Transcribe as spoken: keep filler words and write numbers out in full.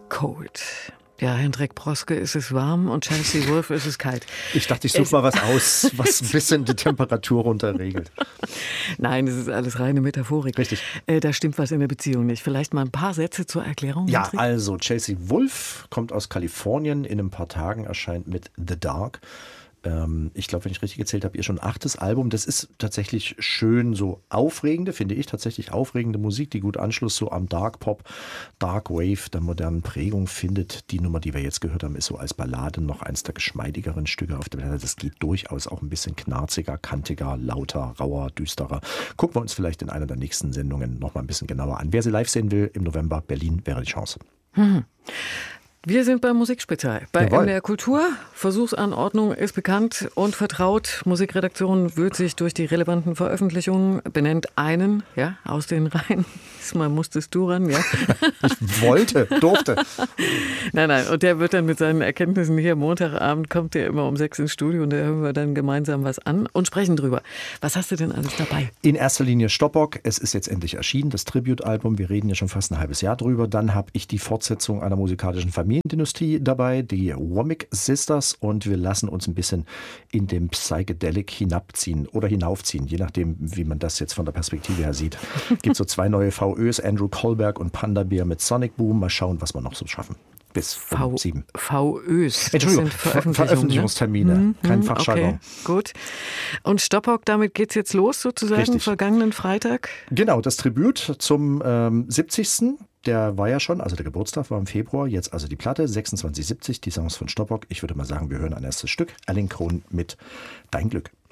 Cold. Ja, Hendrik Broske ist es warm und Chelsea Wolfe ist es kalt. Ich dachte, ich suche mal was aus, was ein bisschen die Temperatur runterregelt. Nein, das ist alles reine Metaphorik. Richtig. Äh, da stimmt was in der Beziehung nicht. Vielleicht mal ein paar Sätze zur Erklärung, Ja, Hendrik? also Chelsea Wolfe kommt aus Kalifornien, in ein paar Tagen erscheint mit The Dark. Ähm, ich glaube, wenn ich richtig gezählt habe, ihr schon achtes Album. Das ist tatsächlich schön so aufregende, finde ich, tatsächlich aufregende Musik, die gut Anschluss so am Dark Pop, Dark Wave der modernen Prägung findet. Die Nummer, die wir jetzt gehört haben, ist so als Ballade noch eins der geschmeidigeren Stücke auf der Platte. Das geht durchaus auch ein bisschen knarziger, kantiger, lauter, rauer, düsterer. Gucken wir uns vielleicht in einer der nächsten Sendungen noch mal ein bisschen genauer an. Wer sie live sehen will, im November, Berlin, wäre die Chance. Hm. Wir sind beim Musikspezial. Bei Jawohl. M D R Kultur. Versuchsanordnung ist bekannt und vertraut. Musikredaktion wühlt sich durch die relevanten Veröffentlichungen, benennt einen, ja, aus den Reihen. Diesmal musstest du ran, ja. Ich wollte, durfte. Nein, nein. Und der wird dann mit seinen Erkenntnissen hier Montagabend, kommt der immer um sechs ins Studio und da hören wir dann gemeinsam was an und sprechen drüber. Was hast du denn alles dabei? In erster Linie Stoppock. Es ist jetzt endlich erschienen, das Tribute-Album. Wir reden ja schon fast ein halbes Jahr drüber. Dann habe ich die Fortsetzung einer musikalischen Familiendynastie dabei, die Womack Sisters. Und wir lassen uns ein bisschen in dem Psychedelic hinabziehen oder hinaufziehen, je nachdem, wie man das jetzt von der Perspektive her sieht. Gibt so zwei neue V Ös, Andrew Kohlberg und Panda Bear mit Sonic Boom. Mal schauen, was wir noch so schaffen. Bis V um sieben. V Ös. Entschuldigung, Veröffentlichungen, Veröffentlichungstermine, ne? kein Mhm, Fachjargon. Okay, gut. Und Stoppock, damit geht's jetzt los sozusagen, Richtig. vergangenen Freitag? Genau, das Tribut zum ähm, siebzigsten Der war ja schon, also der Geburtstag war im Februar, jetzt also die Platte, sechsundzwanzig siebzig, die Songs von Stoppock. Ich würde mal sagen, wir hören ein erstes Stück, Alan Cohn mit Dein Glück.